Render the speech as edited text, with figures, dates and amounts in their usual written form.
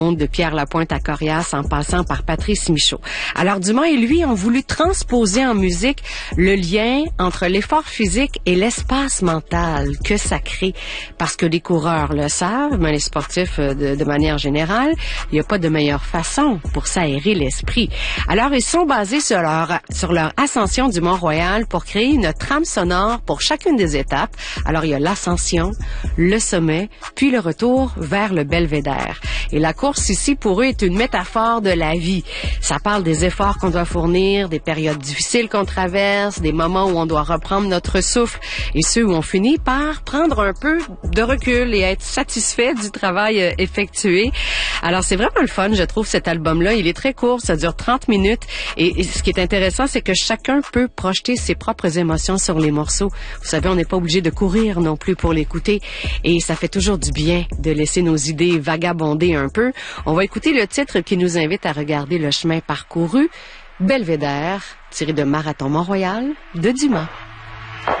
de Pierre Lapointe à Corias en passant par Patrice Michaud. Alors Dumas et lui ont voulu transposer en musique le lien entre l'effort physique et l'espace mental que ça crée. Parce que les coureurs le savent, mais les sportifs de manière générale, il n'y a pas de meilleure façon pour s'aérer l'esprit. Alors ils sont basés sur leur ascension du Mont-Royal pour créer une trame sonore pour chacune des étapes. Alors il y a l'ascension, le sommet, puis le retour vers le belvédère. Et la course ici, pour eux, est une métaphore de la vie. Ça parle des efforts qu'on doit fournir, des périodes difficiles qu'on traverse, des moments où on doit reprendre notre souffle et ceux où on finit par prendre un peu de recul et être satisfait du travail effectué. Alors, c'est vraiment le fun, je trouve, cet album-là. Il est très court, ça dure 30 minutes. Et ce qui est intéressant, c'est que chacun peut projeter ses propres émotions sur les morceaux. Vous savez, on n'est pas obligé de courir non plus pour l'écouter. Et ça fait toujours du bien de laisser nos idées vagabonder un peu. On va écouter le titre qui nous invite à regarder le chemin parcouru, Belvédère, tiré de Marathon Mont-Royal de Dumas.